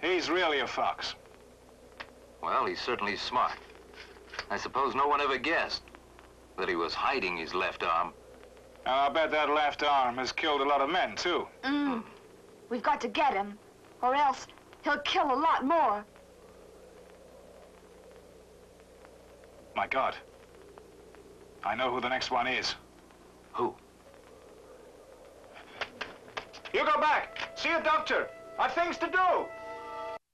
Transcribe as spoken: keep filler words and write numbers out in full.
He's really a fox. Well, he's certainly smart. I suppose no one ever guessed that he was hiding his left arm. And I'll bet that left arm has killed a lot of men, too. Mm. We've got to get him, or else he'll kill a lot more. My God. I know who the next one is. Who? You go back. See a doctor. I've things to do.